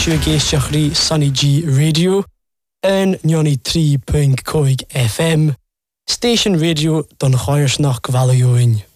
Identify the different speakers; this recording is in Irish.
Speaker 1: siw géisteach rí Sunny G Radio yn 93.5 FM, Station Radio don Chairsnach Valioin.